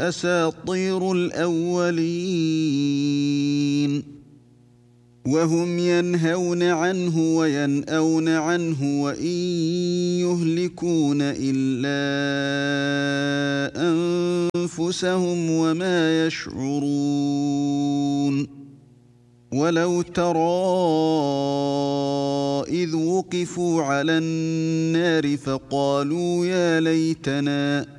أساطير الأولين وهم ينهون عنه وينأون عنه وإن يهلكون إلا أنفسهم وما يشعرون ولو ترى إذ وقفوا على النار فقالوا يا ليتنا